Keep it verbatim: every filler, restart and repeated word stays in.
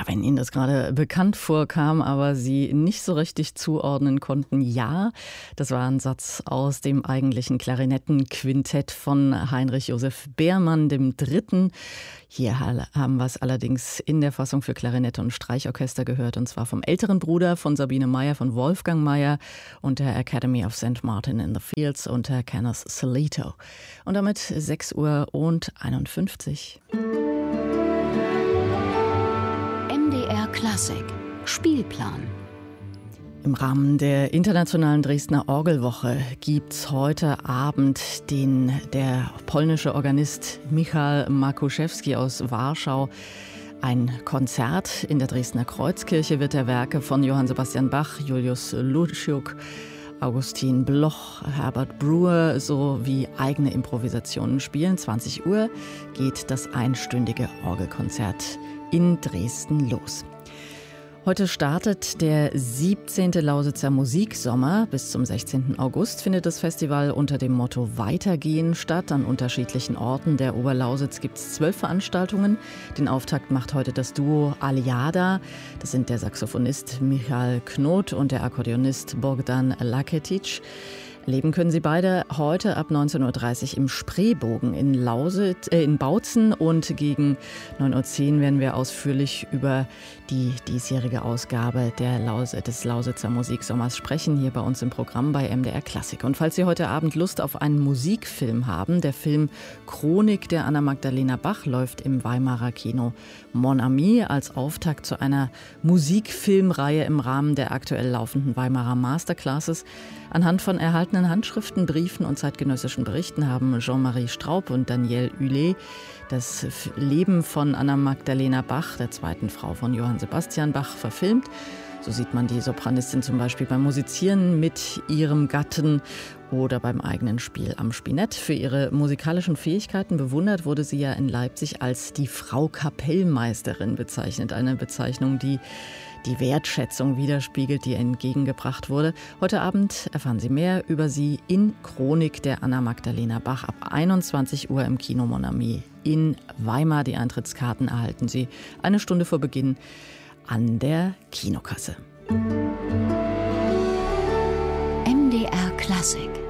wenn Ihnen das gerade bekannt vorkam, aber Sie nicht so richtig zuordnen konnten, ja, das war ein Satz aus dem eigentlichen Klarinettenquintett von Heinrich Joseph Beermann dem Dritten. Hier haben wir es allerdings in der Fassung für Klarinette und Streichorchester gehört, und zwar vom älteren Bruder von Sabine Meyer, von Wolfgang Meyer und der Academy of Saint Martin in the Fields unter Kenneth Salito. Und damit sechs Uhr und einundfünfzig. M D R Klassik Spielplan. Im Rahmen der internationalen Dresdner Orgelwoche gibt's heute Abend den der polnische Organist Michał Markuszewski aus Warschau ein Konzert. In der Dresdner Kreuzkirche wird er Werke von Johann Sebastian Bach, Julius Luciuk, Augustin Bloch, Herbert Brewer sowie eigene Improvisationen spielen. zwanzig Uhr geht das einstündige Orgelkonzert in Dresden los. Heute startet der siebzehnte Lausitzer Musiksommer. Bis zum sechzehnten August findet das Festival unter dem Motto Weitergehen statt. An unterschiedlichen Orten der Oberlausitz gibt es zwölf Veranstaltungen. Den Auftakt macht heute das Duo Aliada. Das sind der Saxophonist Michal Knot und der Akkordeonist Bogdan Laketic. Erleben können Sie beide heute ab neunzehn Uhr dreißig im Spreebogen in, Lausitz, äh, in Bautzen, und gegen neun Uhr zehn werden wir ausführlich über die diesjährige Ausgabe der Lausitz, des Lausitzer Musiksommers sprechen, hier bei uns im Programm bei M D R Klassik. Und falls Sie heute Abend Lust auf einen Musikfilm haben, der Film Chronik der Anna-Magdalena Bach läuft im Weimarer Kino Mon Ami als Auftakt zu einer Musikfilmreihe im Rahmen der aktuell laufenden Weimarer Masterclasses. Anhand von erhaltenen Handschriften, Briefen und zeitgenössischen Berichten haben Jean-Marie Straub und Danielle Hület das Leben von Anna-Magdalena Bach, der zweiten Frau von Johann Sebastian Bach, verfilmt. So sieht man die Sopranistin zum Beispiel beim Musizieren mit ihrem Gatten oder beim eigenen Spiel am Spinett. Für ihre musikalischen Fähigkeiten bewundert wurde sie ja in Leipzig als die Frau Kapellmeisterin bezeichnet. Eine Bezeichnung, die die Wertschätzung widerspiegelt, die ihr entgegengebracht wurde. Heute Abend erfahren Sie mehr über sie in Chronik der Anna-Magdalena Bach ab einundzwanzig Uhr im Kino Mon Ami in Weimar. Die Eintrittskarten erhalten Sie eine Stunde vor Beginn an der Kinokasse. M D R Klassik.